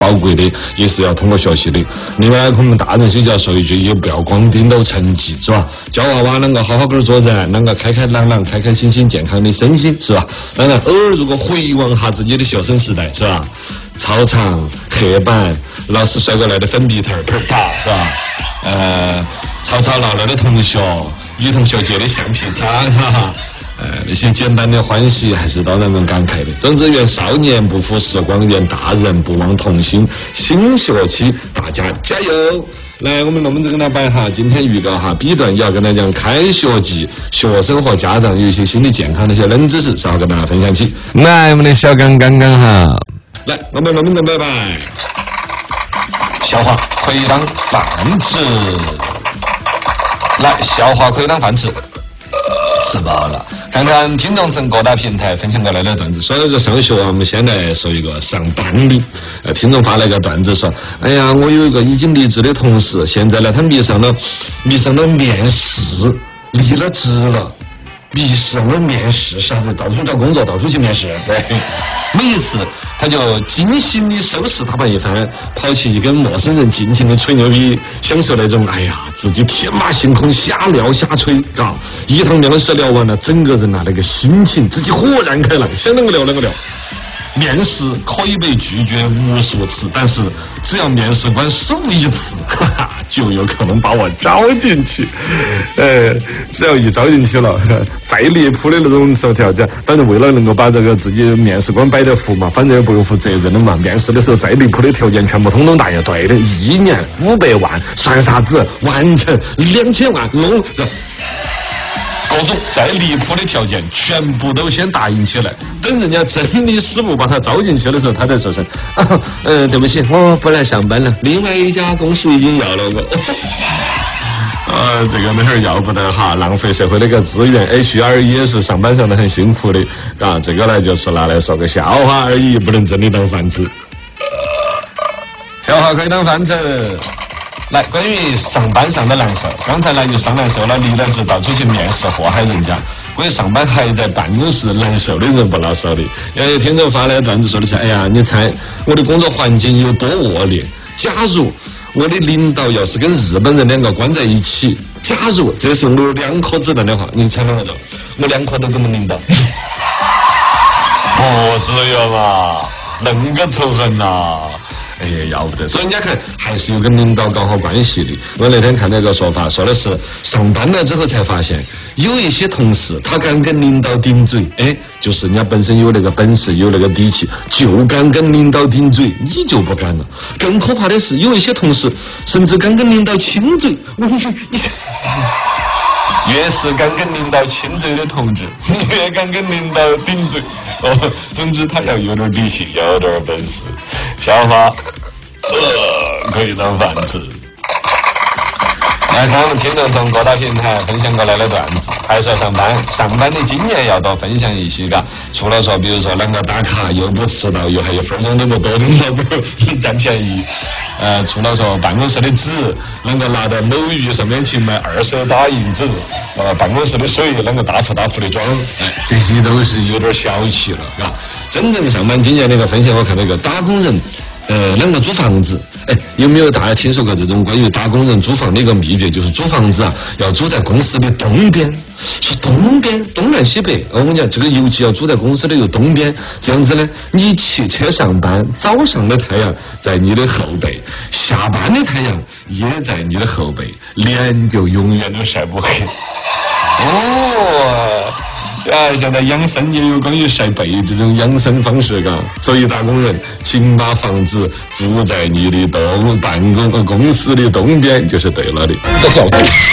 宝贵的，也是要通过学习的。另外，我们大人些就要说一句，也不要光盯到成绩，是吧？教娃娃啷个好好个做人，啷个开开朗朗、开开心心、健康的身心，是吧？当然，偶尔如果回望下自己的学生时代，是吧？操场、黑板，老师甩过来的粉笔头，啪啪，是吧？吵吵闹闹的同学，女同学借的橡皮擦，是吧？那些简单的欢喜还是当然能感慨的。总之，愿少年不负时光，愿大人不忘童心。新学期大家加油！来，我们龙门阵跟大家摆哈，今天预告哈 B 段也要跟大家讲开学季，学生和家长有一些心理健康的一些冷知识，稍后跟大家分享起。 来，我们的小刚刚哈， 来，我们龙门阵拜拜。笑话可以当饭吃，来，笑话可以当饭吃。吃饱了，看看听众从各大平台分享过来的段子。说到这上学啊，我们先来说一个上班的。听众发来个段子说：“哎呀，我有一个已经离职的同事，现在呢，他迷上了面试，离了职了。迷上了面试啥子？到处找工作，到处去面试。对，每一次他就精心的收拾打扮一番，跑去跟陌生人尽情的吹牛逼，享受那种哎呀自己天马行空瞎聊瞎吹，嘎，一趟面试聊完了，整个人那个心情自己豁然开朗，想啷个聊啷个聊。面试可以被拒绝无数次，但是只要面试官手一次，哈哈，就有可能把我招进去。只要一招进去了，再离谱的那种条件，反正为了能够把这个自己面试官摆得服嘛，反正也不用负责任的嘛。面试的时候再离谱的条件全部通通答应，对的，1年500万，算啥子？完成2000万，弄是。各种再离谱的条件全部都先答应起来，等人家真的师傅把他招进去的时候，他才说声对不起，我不来上班了，另外一家公司已经要了我。这个那会儿要不得哈，浪费社会的个资源 ，HR 也是上班上的很辛苦的，啊，这个呢就是拿来说个笑话而已，不能真的当饭吃。笑话可以当饭吃。来，关于上班上的难受，刚才呢就上难受了，离了职到处去面试祸害人家。关于上班还在办公室难受的人不老少的。有听众发来段子说的是：哎呀，你猜我的工作环境有多恶劣？假如我的领导要是跟日本人2个关在一起，假如这是我2颗子弹的话，你猜啷个着？我2颗都跟我们领导，不至于嘛，那个仇恨呐！哎呀，要不得！所以人家看还是有跟领导搞好关系的。我那天看到一个说法，说的是上班了之后才发现，有一些同事他敢跟领导顶嘴，就是人家本身有那个本事，有那个底气，就敢跟领导顶嘴，你就不敢了。更可怕的是，有一些同事甚至敢跟领导亲嘴。越是敢跟领导亲嘴的同志，越敢跟领导顶嘴。总之他要有点底气，有点本事。笑话，可以当饭吃。来看我们听众从各大平台分享过来的段子，还是要上班的经验要多分享一些嘎。除了说，比如说啷个打卡又不迟到，又还有分钟都不多，领导不占便宜。除了说办公室的纸啷个拿到某鱼上面去买2手打印纸，办公室的水啷个大幅的装，这些都是有点小气了啊。真正上班经验那个分享，我看到一个打工人。啷个租房子？有没有大家听说过这种关于打工人租房的一个秘诀？就是租房子啊，要租在公司的东边。说东边，东南西北。我跟你讲，这个尤其要租在公司的有东边，这样子呢，你骑车上班，早上的太阳在你的后背，下班的太阳也在你的后背，脸就永远都晒不黑。现在养生也有关于晒背这种养生方式，嘎。所以打工人，请把房子租在你的办公司的东边，就是对了的。